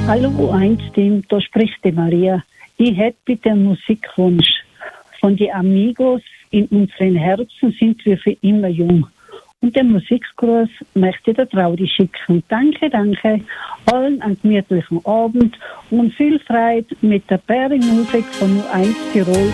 Hallo U1-Team, da spricht die Maria. Ich hätte bitte einen Musikwunsch. Von den Amigos, in unseren Herzen sind wir für immer jung. Und den Musikgruß möchte der Traudi schicken. Danke, danke. Allen einen gemütlichen Abend und viel Freude mit der Bärenmusik von U1 Tirol.